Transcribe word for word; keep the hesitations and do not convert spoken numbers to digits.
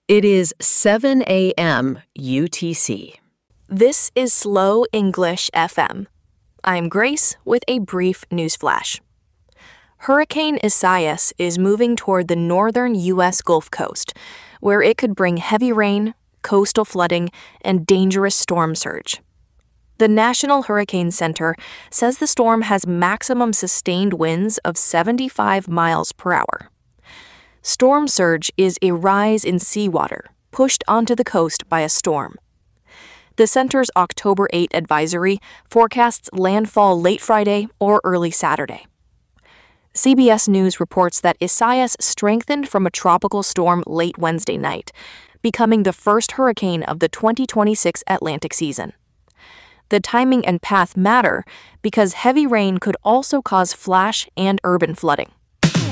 It is seven a m U T C. This is Slow English F M. I'm Grace with a brief news flash. Hurricane Isaias is moving toward the northern U S Gulf Coast, where it could bring heavy rain, coastal flooding, and dangerous storm surge. The National Hurricane Center says the storm has maximum sustained winds of seventy-five miles per hour. Storm surge is a rise in seawater pushed onto the coast by a storm. The center's October eighth advisory forecasts landfall late Friday or early Saturday. C B S News reports that Isaias strengthened from a tropical storm late Wednesday night, becoming the first hurricane of the twenty twenty-six Atlantic season. The timing and path matter because heavy rain could also cause flash and urban flooding.